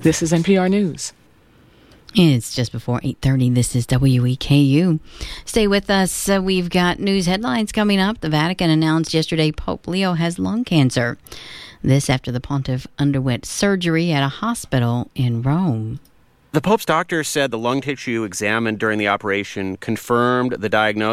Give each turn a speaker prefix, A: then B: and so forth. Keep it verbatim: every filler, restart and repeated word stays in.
A: This is N P R News.
B: It's just before eight thirty. This is W E K U. Stay with us. Uh, we've got news headlines coming up. The Vatican announced yesterday Pope Leo has lung cancer. This after the pontiff underwent surgery at a hospital in Rome.
C: The Pope's doctor said the lung tissue examined during the operation confirmed the diagnosis.